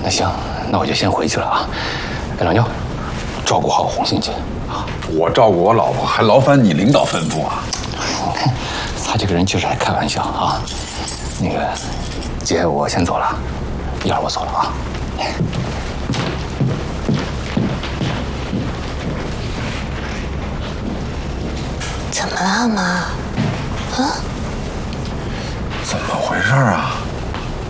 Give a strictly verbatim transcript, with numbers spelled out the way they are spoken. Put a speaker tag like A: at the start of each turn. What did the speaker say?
A: 那行，那我就先回去了啊。哎，老牛，照顾好红杏姐啊。
B: 我照顾我老婆，还劳烦你领导吩咐啊。
A: 他这个人就是爱开玩笑啊。那个，姐，我先走了，一会儿我走了啊。
C: 怎么了，妈？啊？
B: 怎么回事啊？